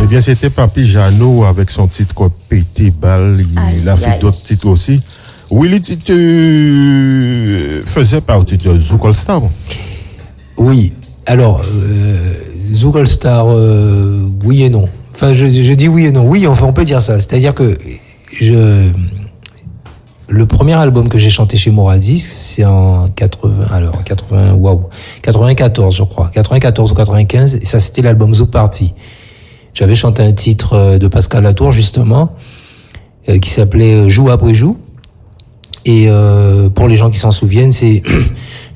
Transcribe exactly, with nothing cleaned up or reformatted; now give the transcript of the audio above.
Eh bien, c'était Papy Jeannot avec son titre Pété Balle. Il a fait aïe. D'autres titres aussi. Willy, tu, tu faisais partie de Zouk All Star? Oui. Alors, euh, Zouk All Star, euh, oui et non. Enfin, je, je dis oui et non. Oui, enfin, on peut dire ça. C'est-à-dire que je, le premier album que j'ai chanté chez Moradisc, c'est en quatre-vingts, alors, quatre-vingts, waouh, quatre-vingt-quatorze, je crois. quatre-vingt-quatorze ou quatre-vingt-quinze. Et ça, c'était l'album Zouk Party. J'avais chanté un titre de Pascal Latour, justement, euh, qui s'appelait Joue après joue. Et euh, pour les gens qui s'en souviennent, c'est